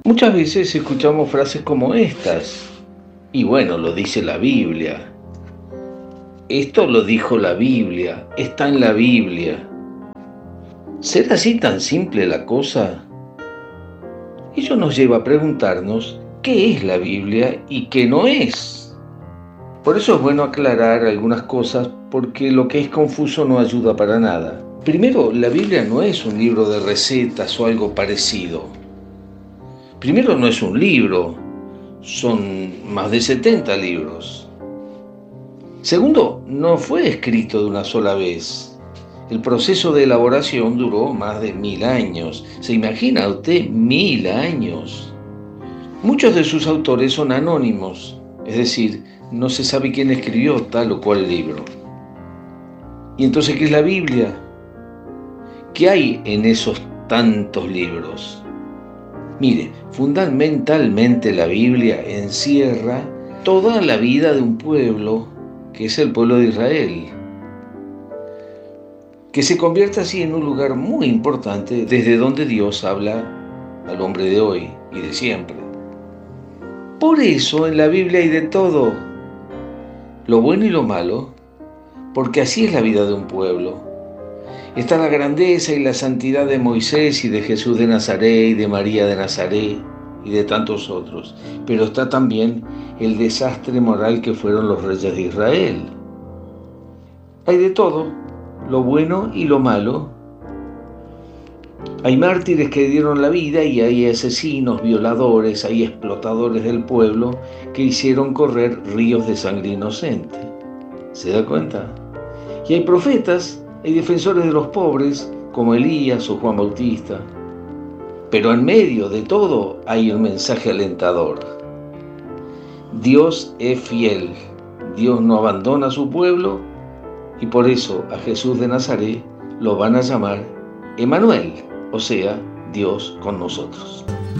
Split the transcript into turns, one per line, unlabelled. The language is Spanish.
Muchas veces escuchamos frases como estas, y bueno, lo dice la Biblia. Esto lo dijo la Biblia, está en la Biblia. ¿Será así tan simple la cosa? Ello nos lleva a preguntarnos qué es la Biblia y qué no es. Por eso es bueno aclarar algunas cosas, porque lo que es confuso no ayuda para nada. Primero, la Biblia no es un libro de recetas o algo parecido. Primero, no es un libro, son más de 70 libros. Segundo, no fue escrito de una sola vez. El proceso de elaboración duró más de 1000 años. ¿Se imagina usted 1000 años? Muchos de sus autores son anónimos, es decir, no se sabe quién escribió tal o cual libro. ¿Y entonces qué es la Biblia? ¿Qué hay en esos tantos libros? Mire, fundamentalmente la Biblia encierra toda la vida de un pueblo, que es el pueblo de Israel, que se convierte así en un lugar muy importante desde donde Dios habla al hombre de hoy y de siempre. Por eso en la Biblia hay de todo, lo bueno y lo malo, porque así es la vida de un pueblo. Está la grandeza y la santidad de Moisés y de Jesús de Nazaret y de María de Nazaret y de tantos otros, pero está también el desastre moral que fueron los reyes de Israel. Hay de todo, lo bueno y lo malo. Hay mártires que dieron la vida y hay asesinos, violadores, hay explotadores del pueblo que hicieron correr ríos de sangre inocente. ¿Se da cuenta? Y hay profetas, hay defensores de los pobres, como Elías o Juan Bautista. Pero en medio de todo hay un mensaje alentador. Dios es fiel, Dios no abandona a su pueblo y por eso a Jesús de Nazaret lo van a llamar Emmanuel, o sea, Dios con nosotros.